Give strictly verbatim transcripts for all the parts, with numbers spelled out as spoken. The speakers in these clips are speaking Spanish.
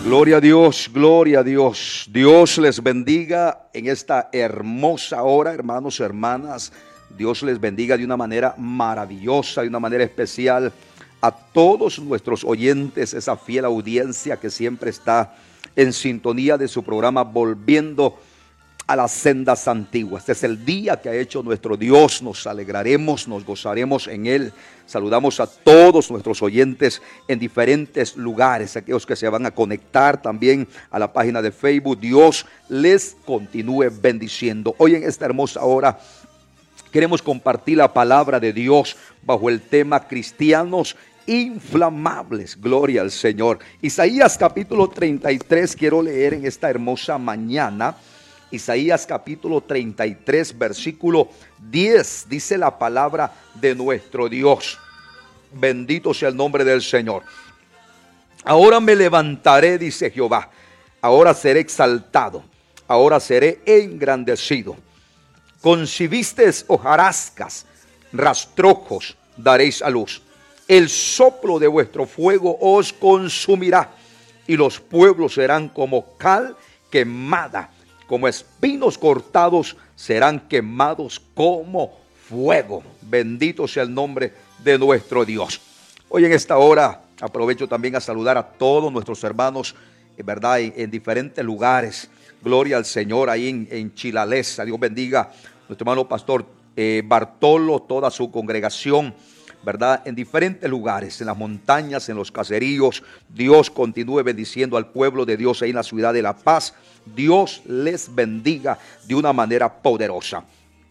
Gloria a Dios, gloria a Dios. Dios les bendiga en esta hermosa hora, hermanos, hermanas. Dios les bendiga de una manera maravillosa, de una manera especial a todos nuestros oyentes, esa fiel audiencia que siempre está en sintonía de su programa Volviendo a las Sendas Antiguas. Este es el día que ha hecho nuestro Dios, nos alegraremos, nos gozaremos en Él. Saludamos a todos nuestros oyentes en diferentes lugares, aquellos que se van a conectar también a la página de Facebook. Dios les continúe bendiciendo. Hoy en esta hermosa hora queremos compartir la palabra de Dios bajo el tema cristianos inflamables. Gloria al Señor. Isaías capítulo treinta y tres quiero leer en esta hermosa mañana. Isaías capítulo treinta y tres versículo diez dice la palabra de nuestro Dios. Bendito sea el nombre del Señor. Ahora me levantaré, dice Jehová. Ahora seré exaltado. Ahora seré engrandecido. Concibisteis hojarascas, rastrojos daréis a luz. El soplo de vuestro fuego os consumirá, y los pueblos serán como cal quemada, como espinos cortados serán quemados como fuego. Bendito sea el nombre de nuestro Dios. Hoy en esta hora aprovecho también a saludar a todos nuestros hermanos, en verdad, en, en diferentes lugares. Gloria al Señor, ahí en, en Chilalesa. Dios bendiga a nuestro hermano pastor eh, Bartolo, toda su congregación, ¿verdad? En diferentes lugares, en las montañas, en los caseríos. Dios continúe bendiciendo al pueblo de Dios ahí en la ciudad de La Paz. Dios les bendiga de una manera poderosa.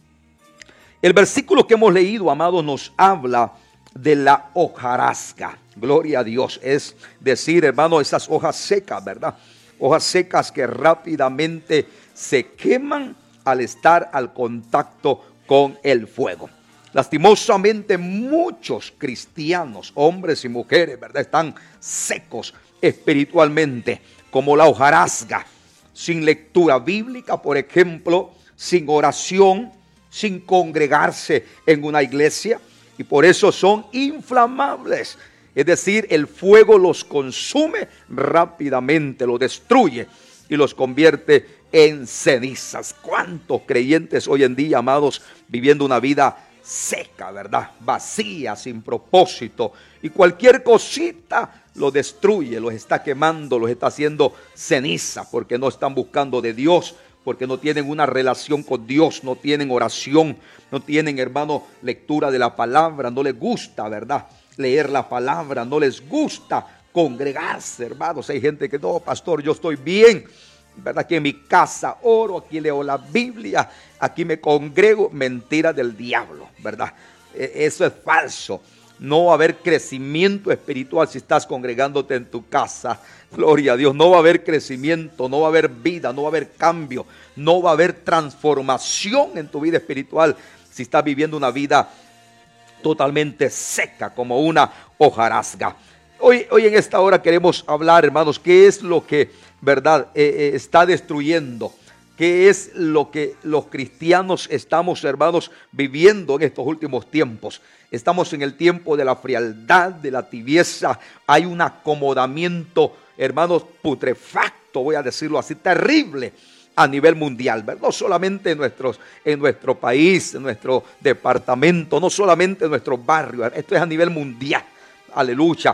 El versículo que hemos leído, amados, nos habla de la hojarasca. Gloria a Dios. Es decir, hermano, esas hojas secas, ¿verdad? Hojas secas que rápidamente se queman al estar al contacto con el fuego. Lastimosamente muchos cristianos, hombres y mujeres, ¿verdad?, están secos espiritualmente, como la hojarasca, sin lectura bíblica, por ejemplo, sin oración, sin congregarse en una iglesia, y por eso son inflamables. Es decir, el fuego los consume rápidamente, los destruye y los convierte en cenizas. ¿Cuántos creyentes hoy en día, amados, viviendo una vida seca, verdad, vacía, sin propósito, y cualquier cosita lo destruye, los está quemando, los está haciendo ceniza, porque no están buscando de Dios, porque no tienen una relación con Dios, no tienen oración, no tienen, hermano, lectura de la palabra, no les gusta, verdad, leer la palabra, no les gusta congregarse, hermanos. Hay gente que no, pastor, yo estoy bien, ¿verdad? Aquí en mi casa oro, aquí leo la Biblia, aquí me congrego. Mentira del diablo, ¿verdad? Eso es falso. No va a haber crecimiento espiritual si estás congregándote en tu casa. Gloria a Dios. No va a haber crecimiento, no va a haber vida, no va a haber cambio, no va a haber transformación en tu vida espiritual si estás viviendo una vida totalmente seca como una hojarasca. Hoy, hoy en esta hora queremos hablar, hermanos, qué es lo que, verdad, eh, eh, está destruyendo, qué es lo que los cristianos estamos, hermanos, viviendo en estos últimos tiempos. Estamos en el tiempo de la frialdad, de la tibieza. Hay un acomodamiento, hermanos, putrefacto, voy a decirlo así, terrible a nivel mundial, ¿verdad? No solamente en, nuestros, en nuestro país, en nuestro departamento, no solamente en nuestros barrios, esto es a nivel mundial. Aleluya.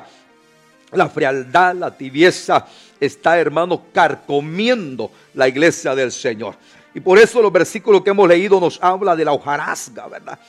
La frialdad, la tibieza está, hermano, carcomiendo la iglesia del Señor. Y por eso los versículos que hemos leído nos habla de la hojarasca, ¿verdad?